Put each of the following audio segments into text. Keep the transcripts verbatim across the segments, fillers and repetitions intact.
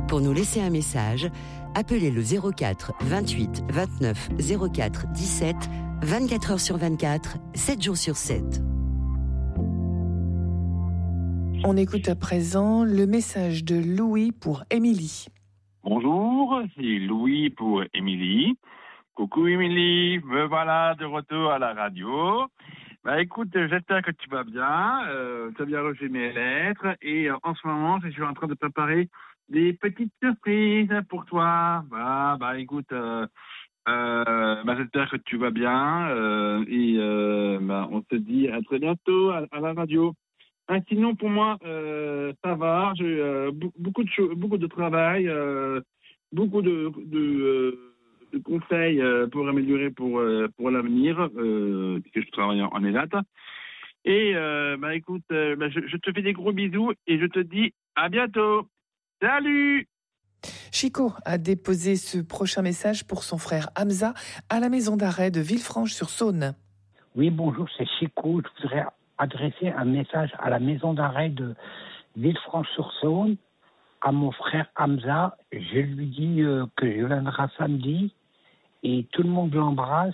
Pour nous laisser un message, appelez le zéro quatre vingt-huit vingt-neuf zéro quatre dix-sept, vingt-quatre heures sur vingt-quatre, sept jours sur sept. On écoute à présent le message de Louis pour Émilie. Bonjour, c'est Louis pour Émilie. Coucou Émilie, me voilà de retour à la radio. Bah écoute, j'espère que tu vas bien, euh, tu as bien reçu mes lettres et euh, en ce moment, je suis en train de préparer des petites surprises pour toi. Bah, bah écoute, euh, euh, bah, j'espère que tu vas bien euh, et euh, bah, on te dit à très bientôt à, à la radio. Ah, sinon, pour moi, euh, ça va. J'ai euh, beaucoup de cho- beaucoup de travail, euh, beaucoup de, de, euh, de conseils euh, pour améliorer pour euh, pour l'avenir, euh, puisque je travaille en, en ELAT. Et euh, bah écoute, euh, bah, je, je te fais des gros bisous et je te dis à bientôt. Salut. Chico a déposé ce prochain message pour son frère Hamza à la maison d'arrêt de Villefranche-sur-Saône. Oui, bonjour, c'est Chico. Je voudrais adresser un message à la maison d'arrêt de Villefranche-sur-Saône à mon frère Hamza. Je lui dis euh, que je viendrai samedi et tout le monde l'embrasse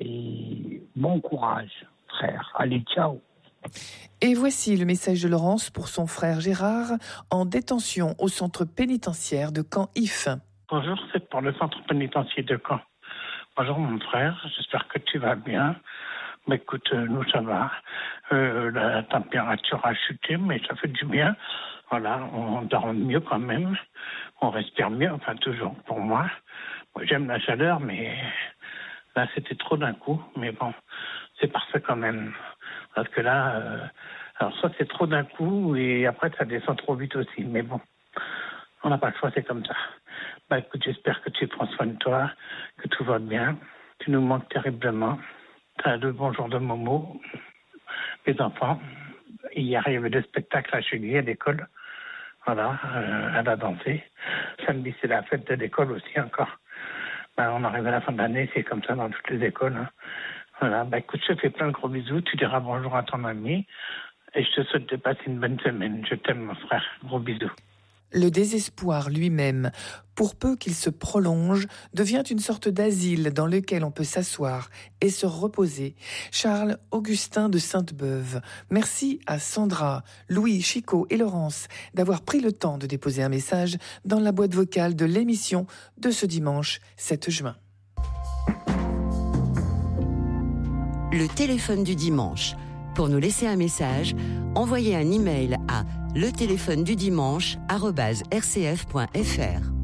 et bon courage, frère. Allez, ciao. Et voici le message de Laurence pour son frère Gérard en détention au centre pénitentiaire de Caen-If. Bonjour, c'est pour le centre pénitentiaire de Caen. Bonjour mon frère, j'espère que tu vas bien. Mais écoute, euh, nous ça va. Euh, la température a chuté, mais ça fait du bien. Voilà, on dort mieux quand même. On respire mieux, enfin toujours pour moi. Moi j'aime la chaleur, mais là c'était trop d'un coup. Mais bon, c'est parfait quand même. Parce que là, euh, alors soit c'est trop d'un coup et après ça descend trop vite aussi. Mais bon, on n'a pas le choix, c'est comme ça. Bah écoute, j'espère que tu prends soin de toi, que tout va bien. Tu nous manques terriblement. T'as le bonjour de Momo, les enfants. Hier, il y avait des spectacles à Chili à l'école. Voilà, euh, elle a dansé. Samedi, c'est la fête de l'école aussi encore. Bah, on arrive à la fin de l'année, c'est comme ça dans toutes les écoles. Hein. Voilà, bah écoute, je te fais plein de gros bisous. Tu diras bonjour à ton ami. Et je te souhaite de passer une bonne semaine. Je t'aime, mon frère. Gros bisous. Le désespoir lui-même, pour peu qu'il se prolonge, devient une sorte d'asile dans lequel on peut s'asseoir et se reposer. Charles Augustin de Sainte-Beuve. Merci à Sandra, Louis, Chico et Laurence d'avoir pris le temps de déposer un message dans la boîte vocale de l'émission de ce dimanche sept juin. Le téléphone du dimanche. Pour nous laisser un message, envoyez un email à le téléphone du dimanche arobase r c f point f r.